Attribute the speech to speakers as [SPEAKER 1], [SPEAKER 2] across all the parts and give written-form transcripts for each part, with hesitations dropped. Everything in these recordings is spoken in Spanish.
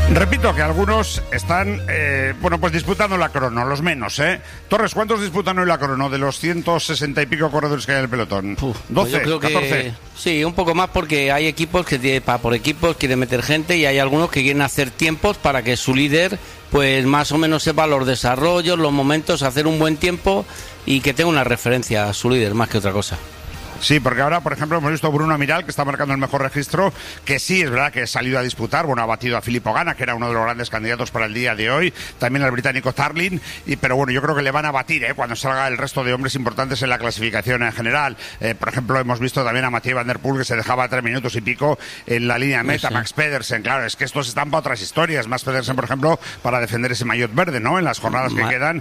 [SPEAKER 1] Repito que algunos están, pues disputando la crono, los menos, ¿eh? Torres, ¿cuántos disputan hoy la crono de los 160 y pico corredores que hay en el pelotón? 12,
[SPEAKER 2] pues yo creo
[SPEAKER 1] 14.
[SPEAKER 2] Sí, un poco más, porque hay equipos que por equipos quieren meter gente, y hay algunos que quieren hacer tiempos para que su líder pues más o menos sepa los desarrollos, los momentos, hacer un buen tiempo y que tenga una referencia a su líder más que otra cosa.
[SPEAKER 1] Sí, porque ahora, por ejemplo, hemos visto a Bruno Amiral, que está marcando el mejor registro, que sí, es verdad que ha salido a disputar, ha batido a Filippo Ganna, que era uno de los grandes candidatos para el día de hoy, también al británico Tarlin, pero bueno, yo creo que le van a batir, cuando salga el resto de hombres importantes en la clasificación en general. Por ejemplo, hemos visto también a Mathieu Van Der Poel, que se dejaba 3 minutos y pico en la línea de meta, sí. Max Pedersen, claro, es que estos están para otras historias, Max Pedersen, por ejemplo, para defender ese maillot verde, ¿no?, en las jornadas que quedan.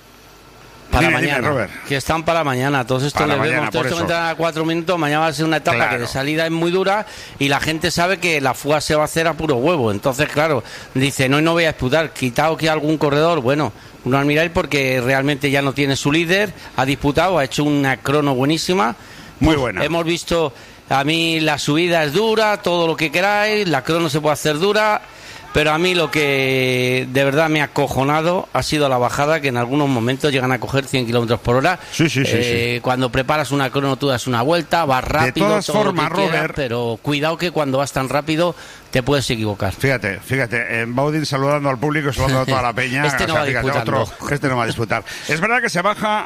[SPEAKER 2] Para
[SPEAKER 1] dime,
[SPEAKER 2] mañana,
[SPEAKER 1] Robert.
[SPEAKER 2] Que están para mañana. Todos estos les vemos, todos estos entran a 4 minutos. Mañana va a ser una etapa que de salida es muy dura y la gente sabe que la fuga se va a hacer a puro huevo. Entonces, claro, dice, no voy a disputar. Quitado que algún corredor, bueno, uno al mirar porque realmente ya no tiene su líder, ha disputado, ha hecho una crono buenísima.
[SPEAKER 1] Muy buena.
[SPEAKER 2] Hemos visto, a mí la subida es dura, todo lo que queráis, la crono se puede hacer dura. Pero a mí lo que de verdad me ha acojonado ha sido la bajada, que en algunos momentos llegan a coger 100 kilómetros por hora.
[SPEAKER 1] Sí.
[SPEAKER 2] Cuando preparas una crono tú das una vuelta, vas rápido,
[SPEAKER 1] de todas formas, Robert,
[SPEAKER 2] pero cuidado que cuando vas tan rápido te puedes equivocar.
[SPEAKER 1] Fíjate, en Baudin saludando al público y saludando a toda la peña.
[SPEAKER 2] Este no va a disputar.
[SPEAKER 1] Este no va a disputar. Es verdad que se baja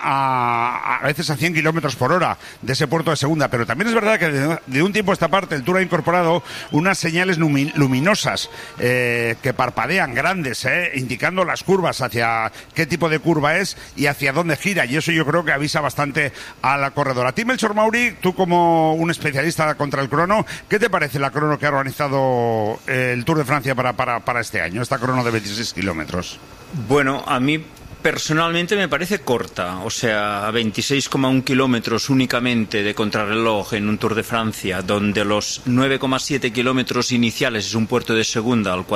[SPEAKER 1] a veces a 100 kilómetros por hora de ese puerto de segunda, pero también es verdad que de un tiempo a esta parte el Tour ha incorporado unas señales luminosas que parpadean grandes, indicando las curvas, hacia qué tipo de curva es y hacia dónde gira, y eso yo creo que avisa bastante a la corredora. A ti, Melchor Mauri, tú como un especialista contra el crono, ¿qué te parece la crono que ha organizado el Tour de Francia para este año, esta crono de 26 kilómetros?
[SPEAKER 3] Bueno, a mí personalmente me parece corta, o sea, 26,1 kilómetros únicamente de contrarreloj en un Tour de Francia, donde los 9,7 kilómetros iniciales es un puerto de segunda al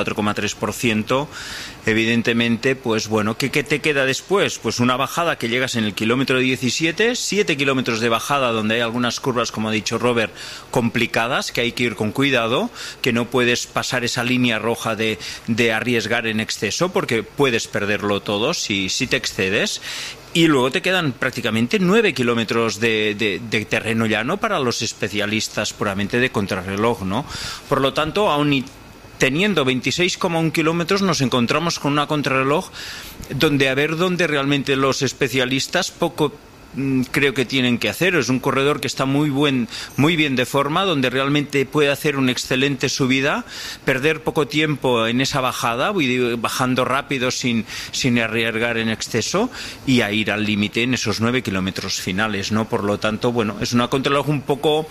[SPEAKER 3] 4,3%, evidentemente, pues bueno, ¿qué te queda después? Pues una bajada que llegas en el kilómetro 17, 7 kilómetros de bajada donde hay algunas curvas, como ha dicho Robert, complicadas, que hay que ir con cuidado, que no puedes pasar esa línea roja de arriesgar en exceso, porque puedes perderlo todo si te excedes. Y luego te quedan prácticamente 9 kilómetros de terreno llano para los especialistas puramente de contrarreloj, ¿no? Por lo tanto, aún teniendo 26,1 kilómetros, nos encontramos con una contrarreloj donde a ver dónde realmente los especialistas poco creo que tienen que hacer. Es un corredor que está muy bien de forma, donde realmente puede hacer una excelente subida, perder poco tiempo en esa bajada, bajando rápido sin arriesgar en exceso, y a ir al límite en esos 9 kilómetros finales, ¿no? Por lo tanto, bueno, es una contrarreloj un poco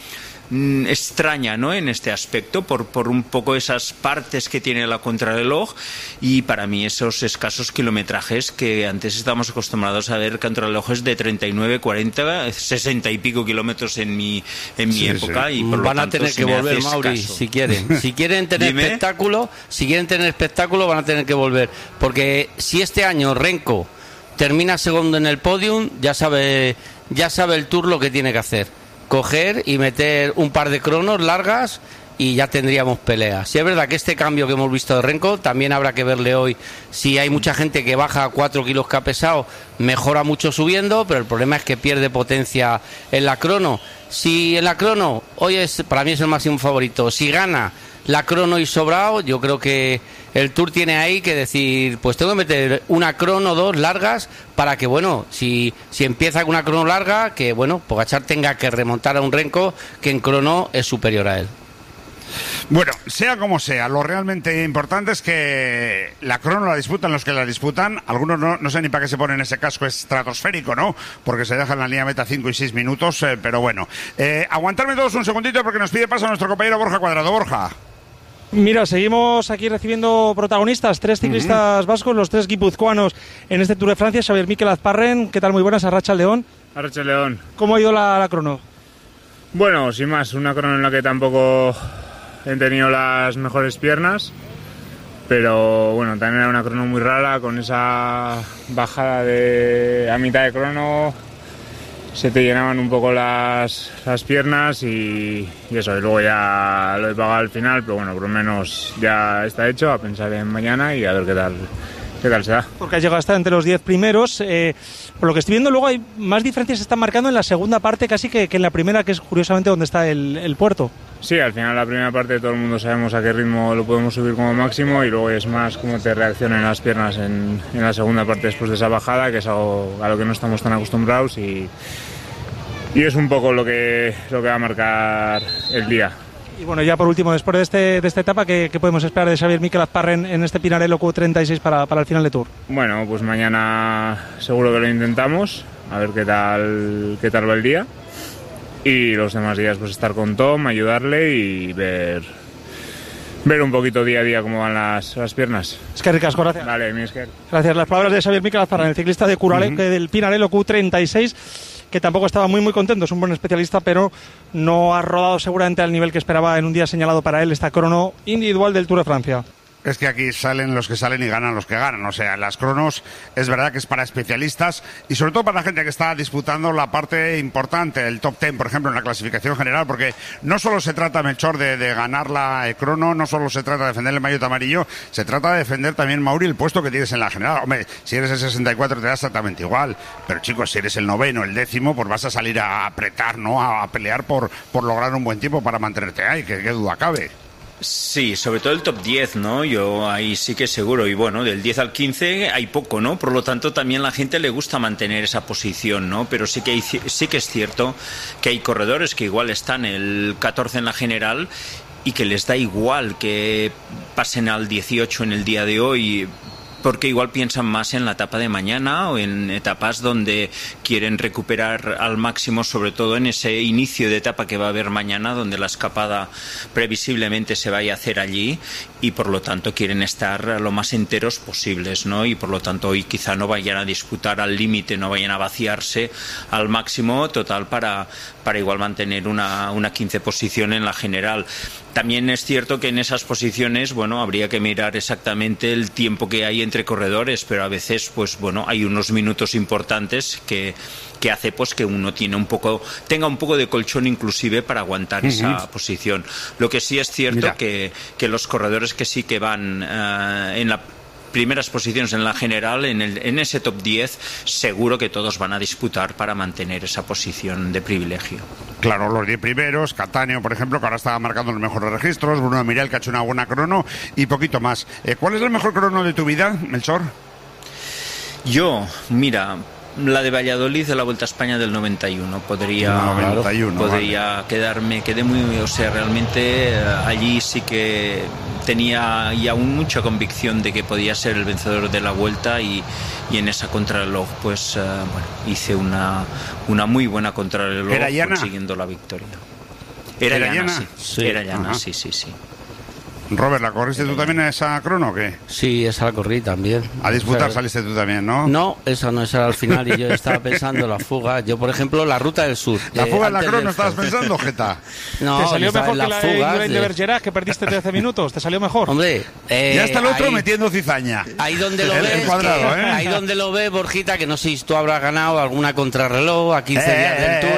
[SPEAKER 3] extraña, ¿no?, en este aspecto, por un poco esas partes que tiene la contrarreloj, y para mí esos escasos kilometrajes que antes estábamos acostumbrados a ver contrarrelojes de 39, 40, 60 y pico kilómetros en mi época, y por lo
[SPEAKER 2] van a
[SPEAKER 3] tanto
[SPEAKER 2] tener que volver, Mauri, si quieren tener espectáculo van a tener que volver, porque si este año Renko termina segundo en el podium, ya sabe el Tour lo que tiene que hacer: coger y meter un par de cronos largas y ya tendríamos pelea. Si es verdad que este cambio que hemos visto de Renko, también habrá que verle hoy. Si hay mucha gente que baja 4 kilos que ha pesado, mejora mucho subiendo, pero el problema es que pierde potencia en la crono. Si en la crono, hoy para mí es el máximo favorito, si gana la crono y sobrado, yo creo que el Tour tiene ahí que decir, pues tengo que meter una crono, 2 largas, para que, bueno, si empieza con una crono larga, que, bueno, Pogačar tenga que remontar a un Renko que en crono es superior a él.
[SPEAKER 1] Bueno, sea como sea, lo realmente importante es que la crono la disputan los que la disputan. Algunos no sé ni para qué se ponen ese casco estratosférico, ¿no? Porque se dejan la línea meta 5 y 6 minutos, pero bueno. Aguantarme todos un segundito porque nos pide paso a nuestro compañero Borja Cuadrado. Borja.
[SPEAKER 4] Mira, seguimos aquí recibiendo protagonistas, 3 ciclistas vascos, los 3 guipuzcoanos en este Tour de Francia. Xabier Mikel Azparren, ¿qué tal? Muy buenas, Arratsaldeon.
[SPEAKER 5] Arratsaldeon.
[SPEAKER 4] ¿Cómo ha ido la crono?
[SPEAKER 5] Bueno, sin más, una crono en la que tampoco he tenido las mejores piernas, pero bueno, también era una crono muy rara, con esa bajada a mitad de crono, se te llenaban un poco las piernas y eso, y luego ya lo he pagado al final, pero bueno, por lo menos ya está hecho, a pensar en mañana y a ver qué tal se da.
[SPEAKER 4] Porque has llegado a estar entre los 10 primeros. Por lo que estoy viendo, luego hay más diferencias, se están marcando en la segunda parte casi que en la primera, que es curiosamente donde está el puerto.
[SPEAKER 5] Sí, al final la primera parte todo el mundo sabemos a qué ritmo lo podemos subir como máximo y luego es más cómo te reaccionan las piernas en la segunda parte después de esa bajada, que es algo a lo que no estamos tan acostumbrados y es un poco lo que va a marcar el día.
[SPEAKER 4] Y bueno, ya por último, después de esta etapa, ¿qué podemos esperar de Xavier Miquel Azparren en este Pinarello Q36 para el final de Tour?
[SPEAKER 5] Bueno, pues mañana seguro que lo intentamos, a ver qué tal va el día. Y los demás días pues estar con Tom, ayudarle y ver un poquito día a día cómo van las piernas.
[SPEAKER 4] Es que ricasco, gracias.
[SPEAKER 5] Vale, mi Esker.
[SPEAKER 4] Gracias. Las palabras de Xavier Miquel Azparren, el ciclista de Curale, del Pinarello Q36, que tampoco estaba muy contento, es un buen especialista, pero no ha rodado seguramente al nivel que esperaba en un día señalado para él esta crono individual del Tour de Francia.
[SPEAKER 1] Es que aquí salen los que salen y ganan los que ganan. O sea, las cronos es verdad que es para especialistas y sobre todo para la gente que está disputando la parte importante, el top 10, por ejemplo, en la clasificación general, porque no solo se trata, Melchor, de ganar la crono, no solo se trata de defender el maillot amarillo, se trata de defender también, Mauri, el puesto que tienes en la general. Hombre, si eres el 64 te da exactamente igual, pero chicos, si eres el 9º, el 10º, pues vas a salir a apretar, ¿no? A pelear por lograr un buen tiempo para mantenerte ahí, que qué duda cabe.
[SPEAKER 3] Sí, sobre todo el top 10, ¿no? Yo ahí sí que seguro. Y bueno, del 10 al 15 hay poco, ¿no? Por lo tanto, también a la gente le gusta mantener esa posición, ¿no? Pero sí que es cierto que hay corredores que igual están el 14 en la general y que les da igual que pasen al 18 en el día de hoy, porque igual piensan más en la etapa de mañana o en etapas donde quieren recuperar al máximo, sobre todo en ese inicio de etapa que va a haber mañana, donde la escapada previsiblemente se vaya a hacer allí y por lo tanto quieren estar lo más enteros posibles, ¿no? Y por lo tanto hoy quizá no vayan a disputar al límite, no vayan a vaciarse al máximo total para igual mantener una 15 posición en la general. También es cierto que en esas posiciones, bueno, habría que mirar exactamente el tiempo que hay entre corredores, pero a veces, pues bueno, hay unos minutos importantes que hace pues que uno tenga un poco de colchón inclusive para aguantar esa posición. Lo que sí es cierto que los corredores que sí que van en la primeras posiciones en la general, en ese top 10, seguro que todos van a disputar para mantener esa posición de privilegio.
[SPEAKER 1] Claro, los 10 primeros, Cattaneo, por ejemplo, que ahora está marcando los mejores registros, Bruno Mirel, que ha hecho una buena crono, y poquito más. ¿Cuál es el mejor crono de tu vida, Melchor?
[SPEAKER 3] Yo, mira, la de Valladolid de la Vuelta a España del 91 podría quedarme, quedé muy, o sea, realmente allí sí que tenía y aún mucha convicción de que podía ser el vencedor de la Vuelta y en esa contrarreloj pues bueno, hice una muy buena contrarreloj consiguiendo la victoria. Era llana, sí. Era llana, sí.
[SPEAKER 1] Robert, ¿la corriste tú también a esa crono o qué?
[SPEAKER 2] Sí, esa la corrí también.
[SPEAKER 1] A disputar saliste tú también, ¿no?
[SPEAKER 2] No, esa no, esa era al final y yo estaba pensando la fuga. Yo, por ejemplo, la ruta del sur.
[SPEAKER 1] ¿La fuga en la crono estabas pensando, Jeta?
[SPEAKER 4] No, ¿te salió mejor que la de Bergerac, que perdiste 13 minutos? ¿Te salió mejor?
[SPEAKER 2] Hombre,
[SPEAKER 1] ya está el otro ahí, metiendo cizaña.
[SPEAKER 2] Ahí donde lo ves,
[SPEAKER 1] cuadrado,
[SPEAKER 2] ahí donde lo ves, Borjita, que no sé si tú habrás ganado alguna contrarreloj a 15 días de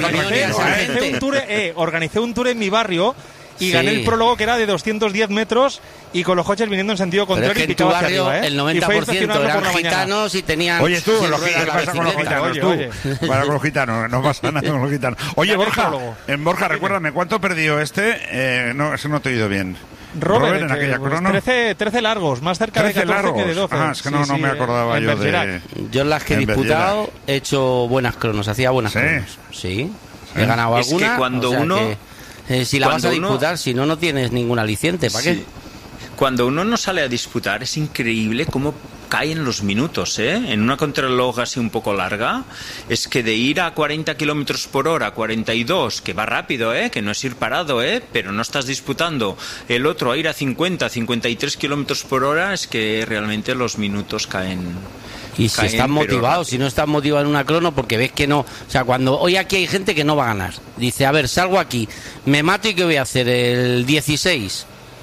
[SPEAKER 2] altura.
[SPEAKER 4] Organicé un tour en mi barrio y gané el prólogo, que era de 210 metros y con los coches viniendo en sentido contrario y picaba hacia arriba,
[SPEAKER 2] el 90% eran gitanos y tenían...
[SPEAKER 1] Oye, tú, ¿qué pasa con los gitanos? Para con los gitanos, no pasa nada con los gitanos. Oye, Borja, recuérdame, ¿cuánto perdió este? Eso no te he oído bien.
[SPEAKER 4] Robert,
[SPEAKER 1] en aquella crono.
[SPEAKER 4] 13 largos, más cerca de 14 que de 12.
[SPEAKER 1] Es que no me acordaba yo de...
[SPEAKER 2] Yo en las que he disputado he hecho buenas cronos, hacía buenas cronos. Sí, he ganado algunas.
[SPEAKER 3] Es que cuando uno...
[SPEAKER 2] si la vas a disputar, si no tienes ningún aliciente, ¿para qué?
[SPEAKER 3] Cuando uno no sale a disputar es increíble cómo caen los minutos, ¿eh? En una contrarreloj así un poco larga, es que de ir a 40 kilómetros por hora, 42, que va rápido, que no es ir parado, pero no estás disputando, el otro a ir a 50, 53 kilómetros por hora, es que realmente los minutos caen.
[SPEAKER 2] Y si estás motivado, si no estás motivado en una crono, porque ves que no... O sea, cuando hoy aquí hay gente que no va a ganar. Dice, a ver, salgo aquí, me mato y ¿qué voy a hacer? El 16.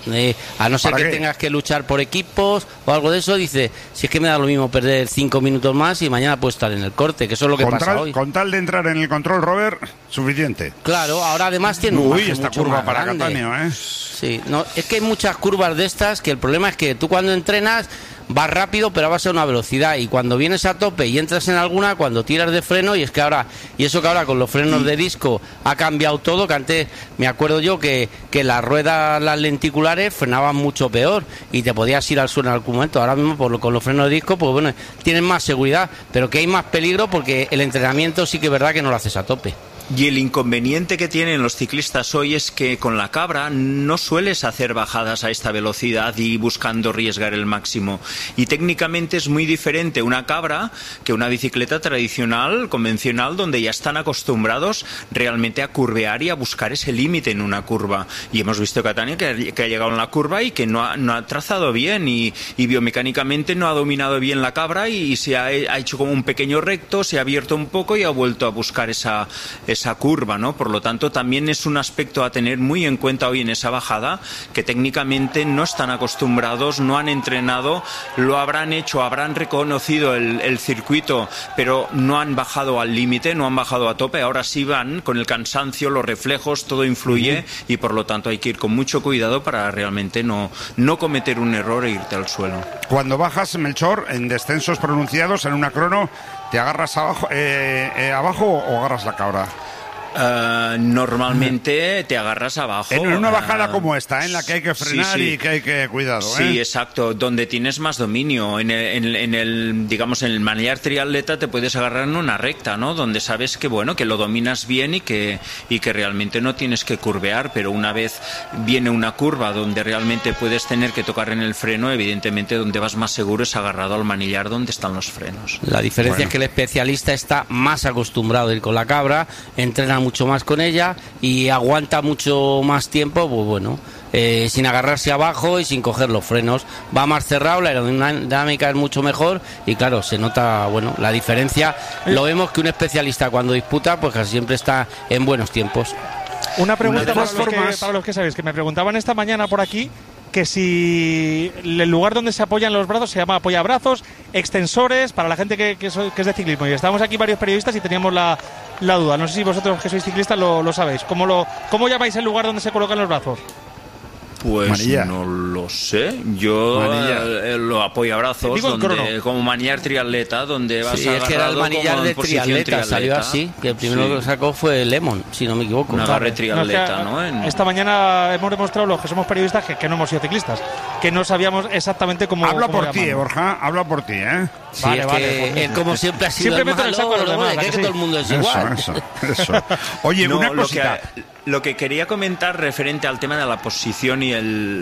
[SPEAKER 2] A no ser
[SPEAKER 1] ¿Para
[SPEAKER 2] que
[SPEAKER 1] qué?
[SPEAKER 2] tengas que luchar por equipos o algo de eso, dice, si es que me da lo mismo perder 5 minutos más y mañana puedo estar en el corte, que eso es lo que pasa hoy.
[SPEAKER 1] Con tal de entrar en el control, Robert, suficiente.
[SPEAKER 2] Claro, ahora además tiene un margen
[SPEAKER 1] esta
[SPEAKER 2] mucho
[SPEAKER 1] curva
[SPEAKER 2] más
[SPEAKER 1] para
[SPEAKER 2] grande.
[SPEAKER 1] Catania, ¿eh?
[SPEAKER 2] Sí, no, es que hay muchas curvas de estas que el problema es que tú cuando entrenas vas rápido pero vas a una velocidad y cuando vienes a tope y entras en alguna, cuando tiras de freno, y es que ahora, y eso que ahora con los frenos de disco ha cambiado todo, que antes me acuerdo yo que las ruedas, las lenticulares frenaban mucho peor y te podías ir al suelo en algún momento. Ahora mismo con los frenos de disco, pues bueno, tienen más seguridad, pero que hay más peligro porque el entrenamiento sí que es verdad que no lo haces a tope.
[SPEAKER 3] Y el inconveniente que tienen los ciclistas hoy es que con la cabra no sueles hacer bajadas a esta velocidad y buscando arriesgar el máximo. Y técnicamente es muy diferente una cabra que una bicicleta tradicional, convencional, donde ya están acostumbrados realmente a curvear y a buscar ese límite en una curva. Y hemos visto Catania que ha llegado en la curva y que no ha trazado bien y biomecánicamente no ha dominado bien la cabra y se ha hecho como un pequeño recto, se ha abierto un poco y ha vuelto a buscar esa curva, ¿no? Por lo tanto, también es un aspecto a tener muy en cuenta hoy en esa bajada, que técnicamente no están acostumbrados, no han entrenado, lo habrán hecho, habrán reconocido el circuito, pero no han bajado al límite, no han bajado a tope. Ahora sí van con el cansancio, los reflejos, todo influye y por lo tanto hay que ir con mucho cuidado para realmente no cometer un error e irte al suelo.
[SPEAKER 1] Cuando bajas, Melchor, en descensos pronunciados, en una crono, ¿te agarras abajo o agarras la cabra?
[SPEAKER 3] Normalmente te agarras abajo.
[SPEAKER 1] En una bajada como esta, en la que hay que frenar
[SPEAKER 3] sí.
[SPEAKER 1] y que hay que cuidado.
[SPEAKER 3] Sí, exacto. Donde tienes más dominio. En el manillar triatleta te puedes agarrar en una recta, ¿no? Donde sabes que que lo dominas bien y que realmente no tienes que curvear. Pero una vez viene una curva donde realmente puedes tener que tocar en el freno, evidentemente donde vas más seguro es agarrado al manillar donde están los frenos.
[SPEAKER 2] La diferencia es que el especialista está más acostumbrado a ir con la cabra, entrena mucho más con ella y aguanta mucho más tiempo, pues bueno, sin agarrarse abajo y sin coger los frenos. Va más cerrado, la aerodinámica es mucho mejor y claro, se nota la diferencia. Lo vemos que un especialista cuando disputa, pues casi siempre está en buenos tiempos.
[SPEAKER 4] Una pregunta para los que sabéis, que me preguntaban esta mañana por aquí, que si el lugar donde se apoyan los brazos se llama apoyabrazos, extensores, para la gente que es de ciclismo. Y estábamos aquí varios periodistas y teníamos la duda. No sé si vosotros que sois ciclistas lo sabéis. ¿Cómo llamáis el lugar donde se colocan los brazos?
[SPEAKER 3] Pues
[SPEAKER 1] manilla.
[SPEAKER 3] No lo sé. Yo lo apoyo a brazos, como manillar triatleta, donde vas
[SPEAKER 2] sí, es que era el manillar de triatleta, salió así, que el primero que lo sacó fue Lemon, si no me equivoco.
[SPEAKER 3] Un agarre triatleta, ¿no?
[SPEAKER 4] Esta mañana hemos demostrado los que somos periodistas que no hemos sido ciclistas, que no sabíamos exactamente cómo.
[SPEAKER 1] Habla
[SPEAKER 4] cómo
[SPEAKER 1] por ti, Borja, habla por ti, ¿eh?
[SPEAKER 2] Sí,
[SPEAKER 4] vale,
[SPEAKER 2] él como siempre ha sido el malo,
[SPEAKER 4] saco a los demás,
[SPEAKER 2] que todo el mundo es igual.
[SPEAKER 1] Eso. Oye, una cosita.
[SPEAKER 3] Lo que quería comentar referente al tema de la posición y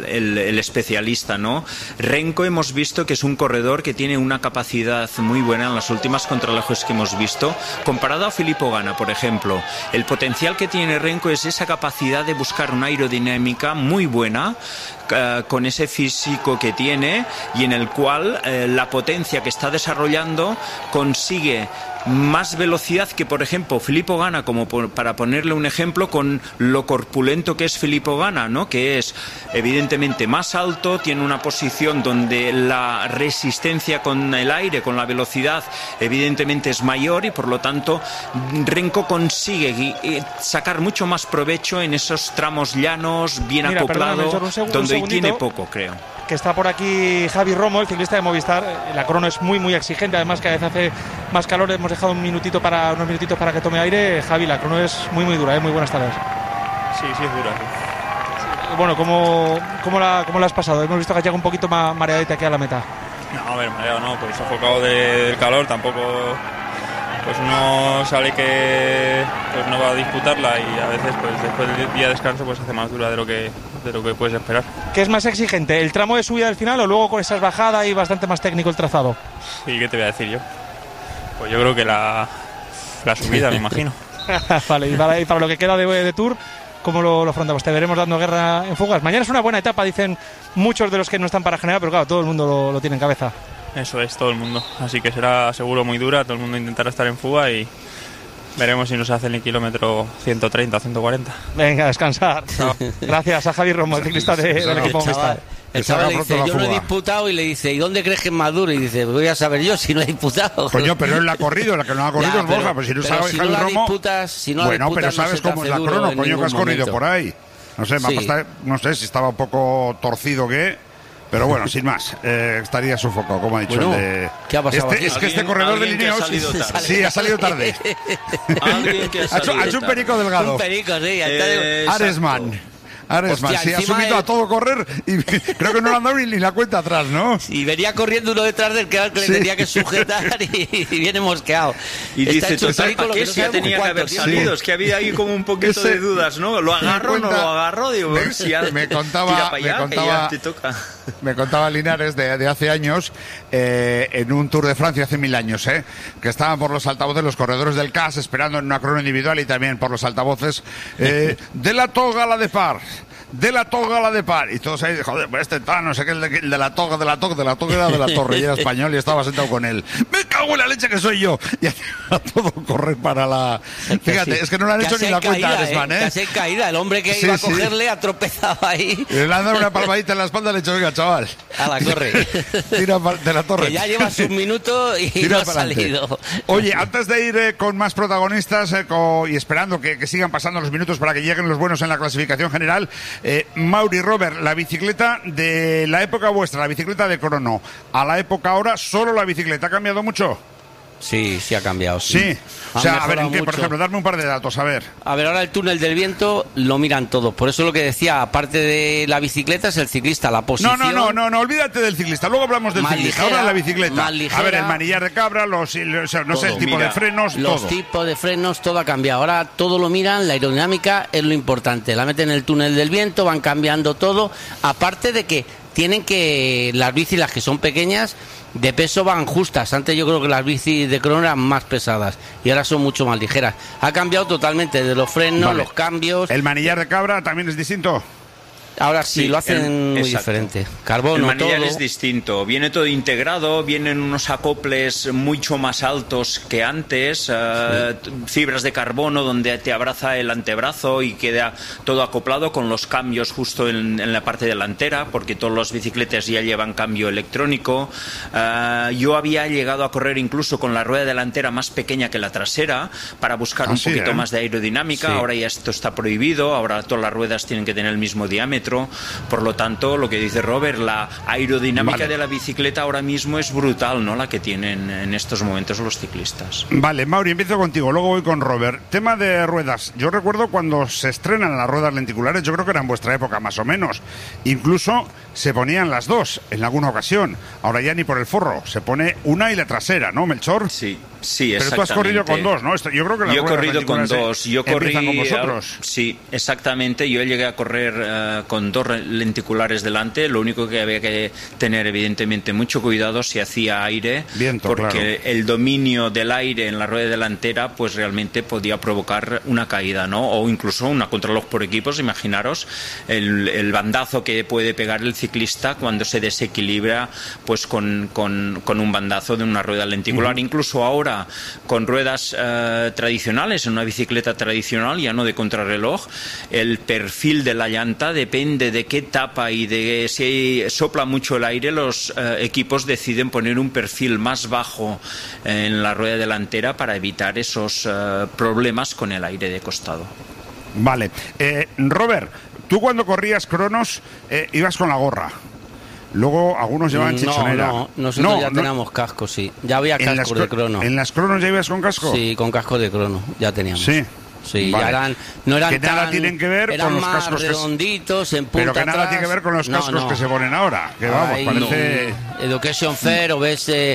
[SPEAKER 3] el especialista, ¿no? Renko hemos visto que es un corredor que tiene una capacidad muy buena en las últimas contrarrelojes que hemos visto, comparado a Filippo Ganna, por ejemplo. El potencial que tiene Renko es esa capacidad de buscar una aerodinámica muy buena, con ese físico que tiene y en el cual la potencia que está desarrollando consigue más velocidad que, por ejemplo, Filippo Ganna, para ponerle un ejemplo, con lo corpulento que es Filippo Ganna, ¿no? Que es evidentemente más alto, tiene una posición donde la resistencia con el aire, con la velocidad, evidentemente es mayor y por lo tanto Renko consigue sacar mucho más provecho en esos tramos llanos, bien acoplado, donde hoy tiene poco, creo.
[SPEAKER 4] Que está por aquí Javi Romo, el ciclista de Movistar. La crono es muy muy exigente, además cada vez hace más calor. Hemos dejado unos minutitos para que tome aire. Javi, la crono es muy muy dura, muy buenas tardes.
[SPEAKER 6] Sí, es dura. Sí.
[SPEAKER 4] Bueno, ¿cómo la has pasado? Hemos visto que ha llegado un poquito más mareadita aquí a la meta.
[SPEAKER 6] No, a ver, mareado no, pues sofocado del calor, tampoco pues uno sabe que pues no va a disputarla y a veces pues después del día de descanso pues hace más dura de lo que puedes esperar.
[SPEAKER 4] ¿Qué es más exigente, el tramo de subida del final o luego con esas bajadas y bastante más técnico el trazado?
[SPEAKER 6] ¿Y qué te voy a decir yo? Pues yo creo que la subida, me imagino.
[SPEAKER 4] Vale, y para lo que queda de Tour, ¿cómo lo afrontamos? Te veremos dando guerra en fugas. Mañana es una buena etapa, dicen muchos de los que no están para generar, pero claro, todo el mundo lo tiene en cabeza.
[SPEAKER 6] Eso es, todo el mundo. Así que será seguro muy dura, todo el mundo intentará estar en fuga y veremos si nos hacen el kilómetro 130 o 140.
[SPEAKER 4] Venga, a descansar. Chao. Gracias a Javi Romo, el ciclista del equipo Movistar.
[SPEAKER 2] El chaval le dice, yo no he disputado, y le dice, ¿y dónde crees que es más duro? Y dice, voy a saber yo si no he disputado.
[SPEAKER 1] Coño, pero él la ha corrido, la que no ha corrido es Borja, pues si no sabes, Javi Romo... Bueno, pero sabes cómo es la crono, coño, que has corrido por ahí. No sé, no sé si estaba un poco torcido que... Pero bueno, sin más, estaría sofocado, como ha dicho el de...
[SPEAKER 2] ¿Qué ha pasado?
[SPEAKER 1] Es que este corredor de Lineos... Sí, ha salido tarde. Ha hecho un perico delgado.
[SPEAKER 2] Un perico, sí.
[SPEAKER 1] Aresman.
[SPEAKER 2] Hostia,
[SPEAKER 1] sí, ha subido a todo correr y creo que no le han dado ni la cuenta atrás, ¿no?
[SPEAKER 2] Y venía corriendo uno detrás del que le tenía que sujetar y viene mosqueado.
[SPEAKER 3] Y dice, ¿qué si tenía que haber salido? Es que había ahí como un poquito de dudas, ¿no? ¿Lo agarro o no lo agarro? Digo,
[SPEAKER 1] me contaba Linares de hace años, en un Tour de Francia hace 1000 años, que estaban por los altavoces los corredores del CAS esperando en una crono individual y también por los altavoces de la toga a la de par. De la toga a la de par. Y todos ahí, joder, pues no sé qué, el de la toga era de la Torre y era español y estaba sentado con él. ¡Me cago en la leche que soy yo! Y a todo correr para la... Fíjate, es que no le han hecho ni la cuenta a Aresman,
[SPEAKER 2] Casi en caída. El hombre que iba a cogerle ha tropezado ahí.
[SPEAKER 1] Y le han dado una palmadita en la espalda y le he dicho, venga, chaval.
[SPEAKER 2] A la corre.
[SPEAKER 1] Tira de la Torre.
[SPEAKER 2] Que ya llevas un minuto y no ha salido.
[SPEAKER 1] Oye, antes de ir con más protagonistas y esperando que sigan pasando los minutos para que lleguen los buenos en la clasificación general, Mauri, Robert, la bicicleta de la época vuestra, la bicicleta de crono, a la época ahora, ¿solo la bicicleta ha cambiado mucho?
[SPEAKER 2] Sí, ha cambiado. Sí.
[SPEAKER 1] O sea, a ver, ¿en qué? Por ejemplo, darme un par de datos, a ver.
[SPEAKER 2] A ver, ahora el túnel del viento lo miran todos. Por eso lo que decía, aparte de la bicicleta, es el ciclista, la posición.
[SPEAKER 1] No, olvídate del ciclista. Luego hablamos del ciclista. Ahora la bicicleta.
[SPEAKER 2] Ligera,
[SPEAKER 1] a ver, el manillar de cabra, no sé, el tipo de frenos,
[SPEAKER 2] los tipos de frenos, todo ha cambiado. Ahora todo lo miran, la aerodinámica es lo importante. La meten en el túnel del viento, van cambiando todo. Aparte de que tienen que, las bicis, las que son pequeñas, de peso van justas. Antes yo creo que las bicis de crono eran más pesadas y ahora son mucho más ligeras. Ha cambiado totalmente de los frenos, los cambios.
[SPEAKER 1] ¿El manillar de cabra también es distinto?
[SPEAKER 2] Ahora sí, lo hacen muy diferente. Carbono,
[SPEAKER 3] el manillar
[SPEAKER 2] todo
[SPEAKER 3] es distinto. Viene todo integrado, vienen unos acoples mucho más altos que antes, fibras de carbono donde te abraza el antebrazo y queda todo acoplado con los cambios justo en la parte delantera, porque todas las bicicletas ya llevan cambio electrónico. Yo había llegado a correr incluso con la rueda delantera más pequeña que la trasera para buscar un poquito más de aerodinámica. Sí. Ahora ya esto está prohibido, ahora todas las ruedas tienen que tener el mismo diámetro. Por lo tanto, lo que dice Robert, la aerodinámica de la bicicleta ahora mismo es brutal, ¿no? La que tienen en estos momentos los ciclistas.
[SPEAKER 1] Vale, Mauri, empiezo contigo, luego voy con Robert. Tema de ruedas. Yo recuerdo cuando se estrenan las ruedas lenticulares, yo creo que era en vuestra época más o menos. Incluso se ponían las dos en alguna ocasión. Ahora ya ni por el forro, se pone una y la trasera, ¿no, Melchor?
[SPEAKER 3] Sí, exactamente.
[SPEAKER 1] Pero tú has corrido con dos, ¿no? Yo creo que las
[SPEAKER 3] yo he corrido con dos. Yo corrí
[SPEAKER 1] con vosotros.
[SPEAKER 3] Sí, exactamente. Yo llegué a correr con dos lenticulares delante. Lo único que había que tener, evidentemente, mucho cuidado si hacía aire, porque el dominio del aire en la rueda delantera, pues realmente podía provocar una caída, ¿no? O incluso una contrarreloj por equipos. Imaginaros el bandazo que puede pegar el ciclista cuando se desequilibra, pues con un bandazo de una rueda lenticular. Incluso ahora con ruedas tradicionales, en una bicicleta tradicional, ya no de contrarreloj, el perfil de la llanta depende de qué etapa y de si sopla mucho el aire. Los equipos deciden poner un perfil más bajo en la rueda delantera para evitar esos problemas con el aire de costado.
[SPEAKER 1] Vale. Robert, tú cuando corrías cronos ibas con la gorra. Luego algunos llevaban chichonera.
[SPEAKER 2] No, nosotros ya teníamos casco, sí. Ya había casco de crono.
[SPEAKER 1] ¿En las cronos ya ibas con casco?
[SPEAKER 2] Sí, con casco de crono, ya teníamos. Sí,
[SPEAKER 1] vale.
[SPEAKER 2] ya no eran
[SPEAKER 1] que nada
[SPEAKER 2] tan,
[SPEAKER 1] tienen que ver
[SPEAKER 2] eran
[SPEAKER 1] con los
[SPEAKER 2] más
[SPEAKER 1] cascos
[SPEAKER 2] redonditos, en punta
[SPEAKER 1] pero que nada
[SPEAKER 2] atrás.
[SPEAKER 1] tiene que ver con los cascos que se ponen ahora. Que vamos, parece...
[SPEAKER 2] Education Fair o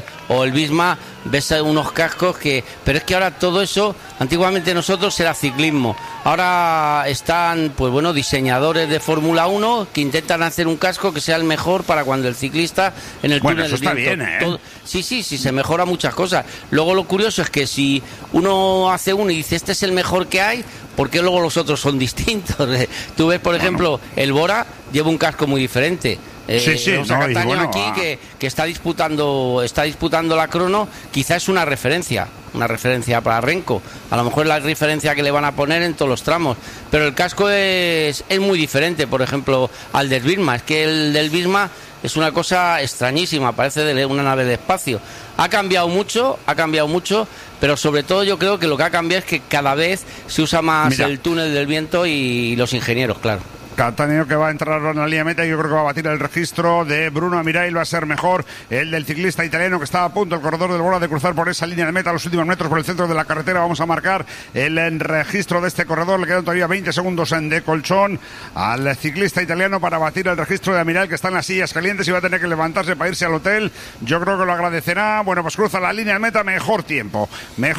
[SPEAKER 2] el Bisma, ves unos cascos que... Pero es que ahora todo eso, antiguamente nosotros era ciclismo. Ahora están, pues bueno, diseñadores de Fórmula 1 que intentan hacer un casco que sea el mejor para cuando el ciclista en el túnel
[SPEAKER 1] eso está bien,
[SPEAKER 2] Sí, se mejora muchas cosas. Luego lo curioso es que si uno hace uno y dice este es el mejor que hay, ¿por qué luego los otros son distintos? Tú ves, por ejemplo, el Bora lleva un casco muy diferente. Cattaneo aquí que está disputando la crono, quizás es una referencia para Renko. A lo mejor es la referencia que le van a poner en todos los tramos, pero el casco es muy diferente, por ejemplo, al del Visma. Es que el del Visma es una cosa extrañísima, parece de una nave de espacio. Ha cambiado mucho, pero sobre todo yo creo que lo que ha cambiado es que cada vez se usa más el túnel del viento y los ingenieros, claro.
[SPEAKER 1] Cattaneo que va a entrar en la línea meta y yo creo que va a batir el registro de Bruno Amirail. Va a ser mejor el del ciclista italiano que está a punto, el corredor del Bora, de cruzar por esa línea de meta a los últimos metros por el centro de la carretera. Vamos a marcar el registro de este corredor. Le quedan todavía 20 segundos de colchón al ciclista italiano para batir el registro de Amirail, que está en las sillas calientes y va a tener que levantarse para irse al hotel. Yo creo que lo agradecerá. Bueno, pues cruza la línea de meta. Mejor tiempo,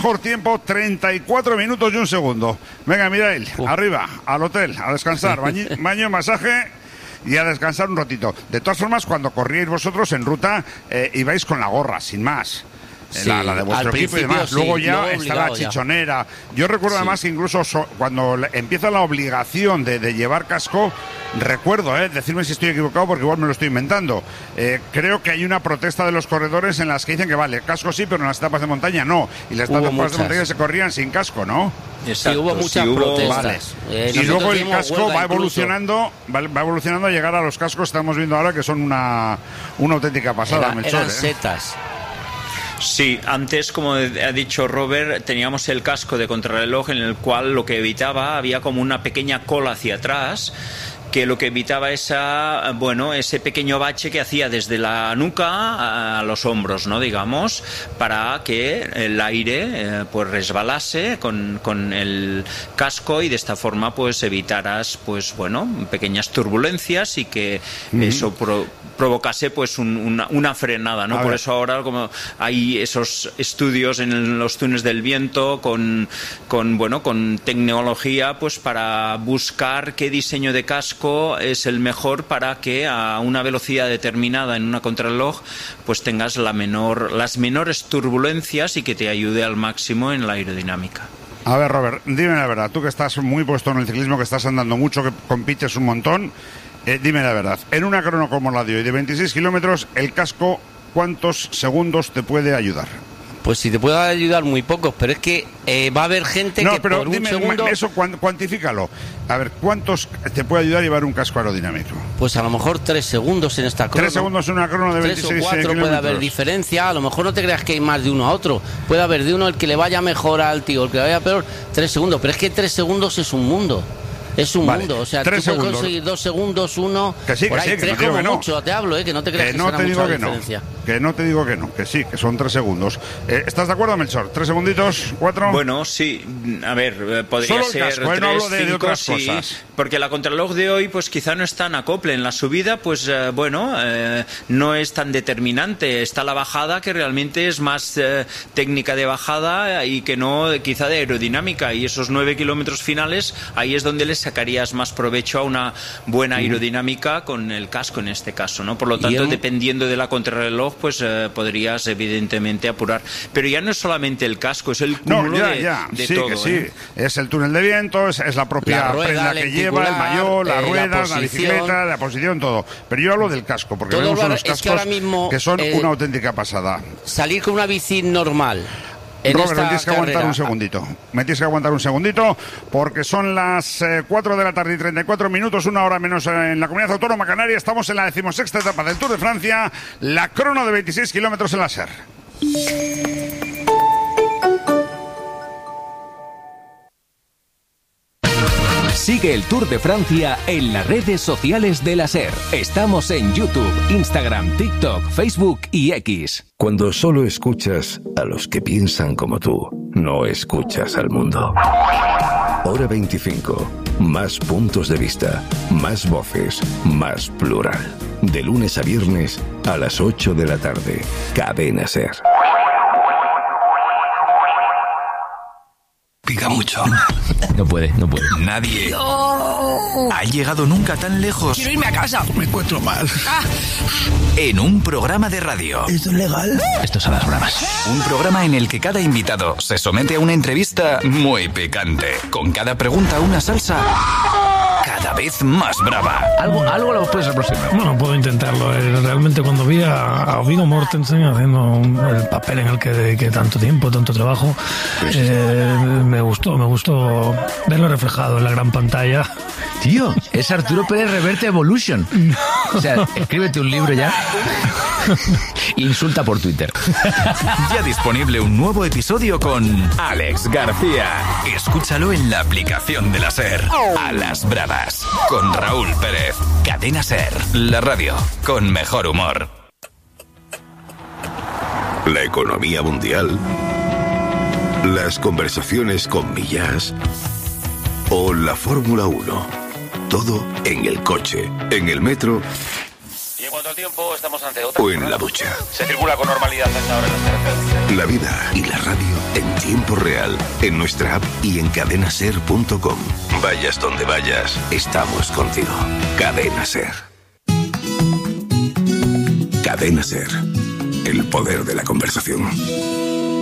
[SPEAKER 1] 34 minutos y un segundo. Venga, Amirail, arriba, al hotel, a descansar. Baño, masaje y a descansar un ratito. De todas formas, cuando corríais vosotros en ruta, ibais con la gorra, sin más. Sí, la de vuestro equipo y demás. Luego ya está la chichonera. Yo recuerdo además que incluso cuando empieza la obligación de llevar casco, recuerdo, decirme si estoy equivocado porque igual me lo estoy inventando, creo que hay una protesta de los corredores en las que dicen que vale, casco sí, pero en las etapas de montaña no. Y las etapas de montaña se corrían sin casco, ¿no?
[SPEAKER 2] Exacto, sí, hubo muchas protestas.
[SPEAKER 1] Vale. Y luego el casco va evolucionando a llegar a los cascos que estamos viendo ahora, que son una auténtica pasada.
[SPEAKER 2] Eran setas.
[SPEAKER 3] Sí, antes, como ha dicho Robert, teníamos el casco de contrarreloj en el cual lo que evitaba, había como una pequeña cola hacia atrás, que lo que evitaba ese pequeño bache que hacía desde la nuca a los hombros, ¿no? Digamos, para que el aire pues resbalase con el casco y de esta forma pues evitaras pequeñas turbulencias y que eso provocase pues una frenada, ¿no? Por eso ahora como hay esos estudios en los túneles del viento con tecnología pues para buscar qué diseño de casco es el mejor para que a una velocidad determinada en una contrarreloj pues tengas las menores turbulencias y que te ayude al máximo en la aerodinámica.
[SPEAKER 1] A ver, Robert, dime la verdad, tú que estás muy puesto en el ciclismo, que estás andando mucho, que compites un montón, dime la verdad, en una crono como la de hoy de 26 kilómetros, el casco, ¿cuántos segundos te puede ayudar?
[SPEAKER 2] Pues si te puede ayudar muy pocos, pero es que va a haber gente que
[SPEAKER 1] pero
[SPEAKER 2] por
[SPEAKER 1] dime,
[SPEAKER 2] un segundo...
[SPEAKER 1] eso cuantifícalo. A ver, ¿cuántos te puede ayudar a llevar un casco aerodinámico?
[SPEAKER 2] Pues a lo mejor 3 segundos en esta crono.
[SPEAKER 1] 3 segundos en una crono de 26 kilómetros.
[SPEAKER 2] 3 o 4 puede haber diferencia. A lo mejor no te creas que hay más de uno a otro. Puede haber de uno el que le vaya mejor al tío, el que le vaya peor, 3 segundos. Pero es que 3 segundos es un mundo. Es un mundo, o sea, tú puedes conseguir 2 segundos, 1,
[SPEAKER 1] que sí,
[SPEAKER 2] por ahí,
[SPEAKER 1] que
[SPEAKER 2] 3
[SPEAKER 1] no
[SPEAKER 2] como
[SPEAKER 1] no.
[SPEAKER 2] mucho, te hablo, que no te creas que
[SPEAKER 1] no
[SPEAKER 2] será mucha diferencia.
[SPEAKER 1] Que no te digo que no, que sí, que son 3 segundos. ¿Estás de acuerdo, Melchor? 3 segunditos, 4.
[SPEAKER 3] Bueno, sí, a ver, podría
[SPEAKER 1] solo
[SPEAKER 3] ser
[SPEAKER 1] casco,
[SPEAKER 3] 3,
[SPEAKER 1] no hablo de
[SPEAKER 3] 5,
[SPEAKER 1] otras
[SPEAKER 3] sí,
[SPEAKER 1] cosas.
[SPEAKER 3] porque la contrarreloj de hoy pues quizá no es tan acople. En la subida pues no es tan determinante. Está la bajada que realmente es más técnica de bajada y que no quizá de aerodinámica, y esos 9 kilómetros finales ahí es donde le sacarías más provecho a una buena aerodinámica con el casco en este caso, ¿no? Por lo tanto, dependiendo de la contrarreloj pues podrías evidentemente apurar, pero ya no es solamente el casco, es el cúmulo de
[SPEAKER 1] sí,
[SPEAKER 3] todo,
[SPEAKER 1] que sí. Es el túnel de viento, es la propia prenda que lleva, el maillot, las ruedas, la bicicleta, la posición, todo. Pero yo hablo del casco, porque vemos unos cascos que son una auténtica pasada.
[SPEAKER 2] Salir con una bici normal.
[SPEAKER 1] Robert, me tienes que aguantar un segundito, porque son las 4 de la tarde y 34 minutos, 1 hora menos en la Comunidad Autónoma Canaria. Estamos en la 16ª etapa del Tour de Francia, la crono de 26 kilómetros en la SER.
[SPEAKER 7] Sigue el Tour de Francia en las redes sociales de la SER. Estamos en YouTube, Instagram, TikTok, Facebook y X.
[SPEAKER 8] Cuando solo escuchas a los que piensan como tú, no escuchas al mundo. Hora 25. Más puntos de vista, más voces, más plural. De lunes a viernes a las 8 de la tarde. Cadena SER.
[SPEAKER 9] Pica mucho.
[SPEAKER 10] No puede.
[SPEAKER 9] Nadie ha llegado nunca tan lejos.
[SPEAKER 10] Quiero irme a casa.
[SPEAKER 9] Me encuentro mal. En un programa de radio.
[SPEAKER 10] ¿Esto es legal? Esto es a las bravas.
[SPEAKER 9] Un programa en el que cada invitado se somete a una entrevista muy picante. Con cada pregunta una salsa. Cada cada vez más brava.
[SPEAKER 10] Algo lo puedes aproximar.
[SPEAKER 11] Bueno, puedo intentarlo. Realmente cuando vi a Viggo Mortensen haciendo el papel en el que tanto tiempo, tanto trabajo, me gustó verlo reflejado en la gran pantalla.
[SPEAKER 10] Tío, es Arturo Pérez Reverte Evolution. O sea, escríbete un libro ya. Insulta por Twitter.
[SPEAKER 9] Ya disponible un nuevo episodio con Alex García. Escúchalo en la aplicación de la SER. A las bravas, con Raúl Pérez. Cadena SER, la radio con mejor humor.
[SPEAKER 8] La economía mundial, las conversaciones con Millás o la Fórmula 1. Todo en el coche, en el metro.
[SPEAKER 2] Y en cuanto al tiempo, estamos ante otra.
[SPEAKER 8] O en la ducha.
[SPEAKER 2] Se circula con normalidad hasta ahora en las carreteras.
[SPEAKER 8] La vida y la radio en tiempo real, en nuestra app y en cadenaser.com. Vayas donde vayas, estamos contigo. Cadena Ser. Cadena Ser. El poder de la conversación.